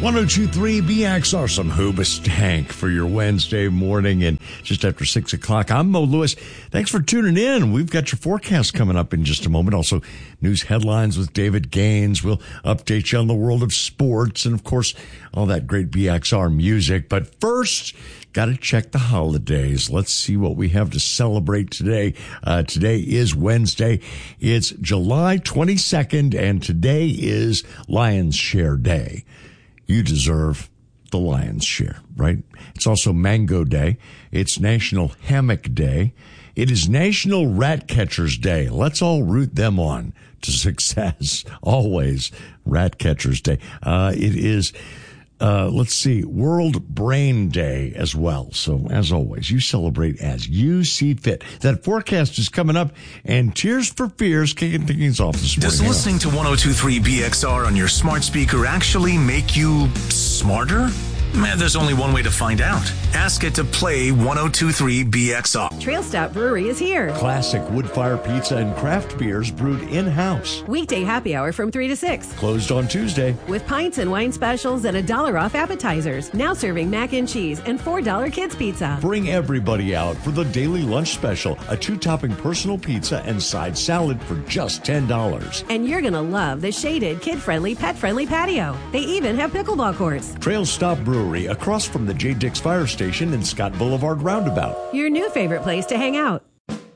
102.3 BXR, some Hoobastank for your Wednesday morning and just after 6 o'clock. I'm Mo Lewis. Thanks for tuning in. We've got your forecast coming up in just a moment. Also, news headlines with David Gaines. We'll update you on the world of sports and, of course, all that great BXR music. But first, got to check the holidays. Let's see what we have to celebrate today. Today is Wednesday. It's July 22nd, and today is Lion's Share Day. You deserve the lion's share, right? It's also Mango Day. It's National Hammock Day. It is National Rat Catchers Day. Let's all root them on to success. Always Rat Catchers Day. It is, let's see, World Brain Day as well. So as always, you celebrate as you see fit. That forecast is coming up, and Tears for Fears kicking things off this morning. Does listening to 102.3 BXR on your smart speaker actually make you smarter? Man, there's only one way to find out. Ask it to play 102.3 BXR. Trail Stop Brewery is here. Classic wood fire pizza and craft beers brewed in-house. Weekday happy hour from 3 to 6. Closed on Tuesday. With pints and wine specials and $1 off appetizers. Now serving mac and cheese and $4 kids pizza. Bring everybody out for the daily lunch special, a 2-topping personal pizza and side salad for just $10. And you're going to love the shaded, kid-friendly, pet-friendly patio. They even have pickleball courts. Trail Stop Brewery, across from the J. Dix Fire Station and Scott Boulevard Roundabout. Your new favorite place to hang out.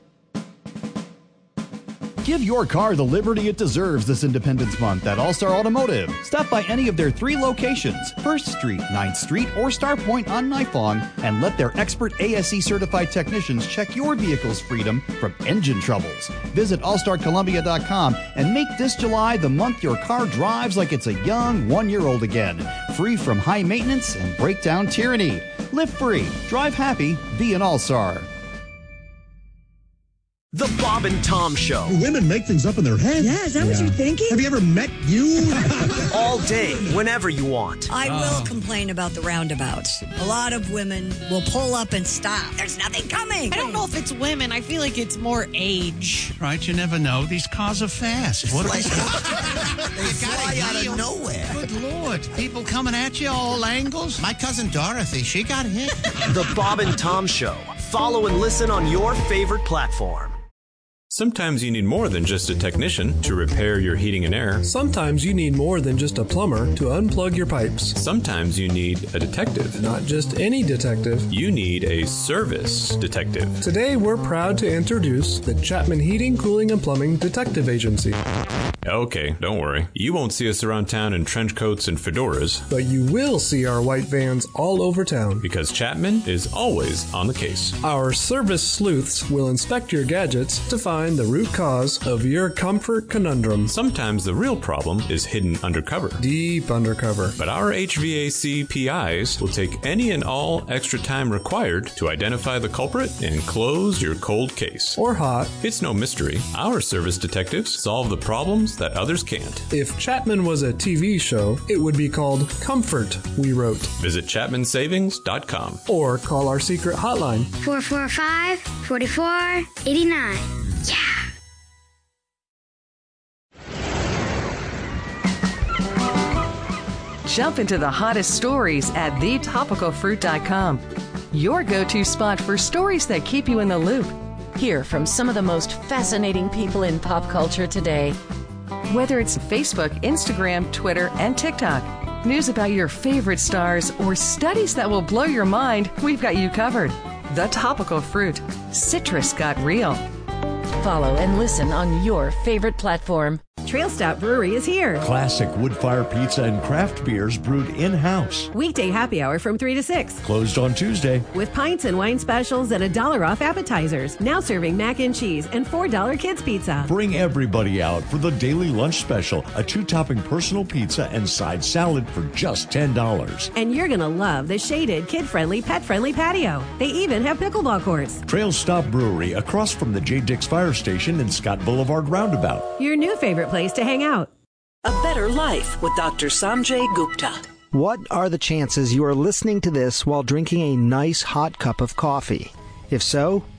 Give your car the liberty it deserves this Independence Month at All-Star Automotive. Stop by any of their 3 locations, 1st Street, 9th Street, or Star Point on Nifong, and let their expert ASE-certified technicians check your vehicle's freedom from engine troubles. Visit allstarcolumbia.com and make this July the month your car drives like it's a young 1-year-old again, free from high maintenance and breakdown tyranny. Live free, drive happy, be an All-Star. The Bob and Tom Show. Women make things up in their heads. Yeah, is that what you're thinking? Have you ever met you? All day, whenever you want. I will complain about the roundabouts. A lot of women will pull up and stop. There's nothing coming. I don't know if it's women. I feel like it's more age. Right, you never know. These cars are fast. What They fly out of nowhere. Good Lord. People coming at you all angles. My cousin Dorothy, she got hit. The Bob and Tom Show. Follow and listen on your favorite platform. Sometimes you need more than just a technician to repair your heating and air. Sometimes you need more than just a plumber to unplug your pipes. Sometimes you need a detective. Not just any detective. You need a service detective. Today we're proud to introduce the Chapman Heating, Cooling, and Plumbing Detective Agency. Okay, don't worry. You won't see us around town in trench coats and fedoras. But you will see our white vans all over town. Because Chapman is always on the case. Our service sleuths will inspect your gadgets to find the root cause of your comfort conundrum. Sometimes the real problem is hidden undercover. Deep undercover. But our HVAC PIs will take any and all extra time required to identify the culprit and close your cold case. Or hot. It's no mystery. Our service detectives solve the problems that others can't. If Chapman was a TV show, it would be called Comfort, we wrote. Visit ChapmanSavings.com. Or call our secret hotline. 445-4489. Yeah! Jump into the hottest stories at thetopicalfruit.com. Your go-to spot for stories that keep you in the loop. Hear from some of the most fascinating people in pop culture today. Whether it's Facebook, Instagram, Twitter, and TikTok, news about your favorite stars, or studies that will blow your mind, we've got you covered. The Topical Fruit. Citrus got real. Follow and listen on your favorite platform. Trail Stop Brewery is here. Classic wood fire pizza and craft beers brewed in-house. Weekday happy hour from 3 to 6. Closed on Tuesday. With pints and wine specials and $1 off appetizers. Now serving mac and cheese and $4 kids pizza. Bring everybody out for the daily lunch special, a 2-topping personal pizza and side salad for just $10. And you're going to love the shaded, kid-friendly, pet-friendly patio. They even have pickleball courts. Trail Stop Brewery, across from the J. Dix Fire Station and Scott Boulevard Roundabout. Your new favorite place to hang out. A Better Life with Dr. Sanjay Gupta. What are the chances you are listening to this while drinking a nice hot cup of coffee? If so,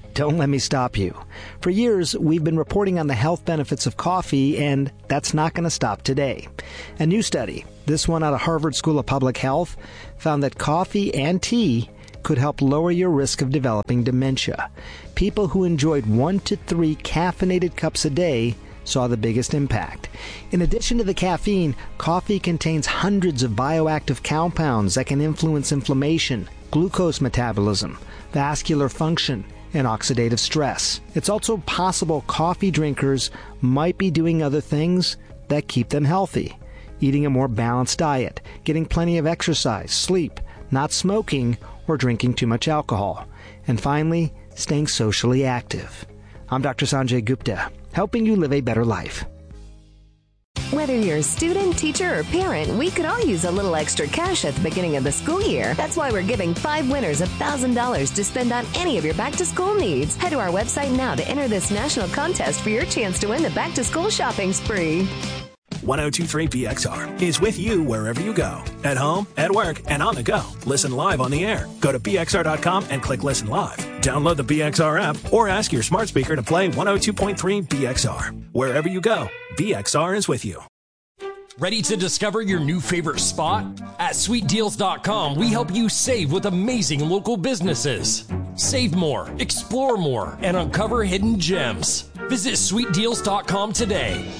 Don't let me stop you. For years, we've been reporting on the health benefits of coffee, and that's not going to stop today. A new study, this one out of Harvard School of Public Health, found that coffee and tea could help lower your risk of developing dementia. People who enjoyed 1 to 3 caffeinated cups a day saw the biggest impact. In addition to the caffeine, coffee contains hundreds of bioactive compounds that can influence inflammation, glucose metabolism, vascular function, and oxidative stress. It's also possible coffee drinkers might be doing other things that keep them healthy. Eating a more balanced diet, getting plenty of exercise, sleep, not smoking, or drinking too much alcohol. And finally, staying socially active. I'm Dr. Sanjay Gupta, helping you live a better life. Whether you're a student, teacher, or parent, we could all use a little extra cash at the beginning of the school year. That's why we're giving 5 winners $1,000 to spend on any of your back-to-school needs. Head to our website now to enter this national contest for your chance to win the back-to-school shopping spree. 1023 BXR is with you wherever you go. At home, at work, and on the go. Listen live on the air. Go to BXR.com and click Listen Live. Download the BXR app or ask your smart speaker to play 102.3 BXR. Wherever you go, BXR is with you. Ready to discover your new favorite spot? At SweetDeals.com, we help you save with amazing local businesses. Save more, explore more, and uncover hidden gems. Visit SweetDeals.com today.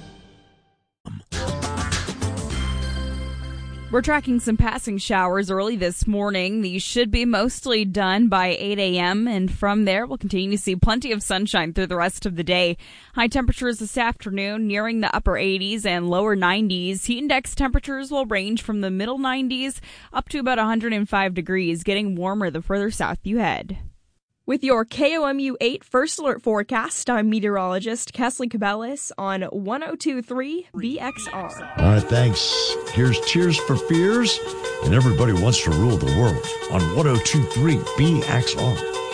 We're tracking some passing showers early this morning. These should be mostly done by 8 a.m., and from there, we'll continue to see plenty of sunshine through the rest of the day. High temperatures this afternoon nearing the upper 80s and lower 90s. Heat index temperatures will range from the middle 90s up to about 105 degrees, getting warmer the further south you head. With your KOMU 8 First Alert forecast, I'm meteorologist Kesley Cabellis on 102.3 BXR. All right, thanks. Here's Tears for Fears, and Everybody Wants to Rule the World on 102.3 BXR.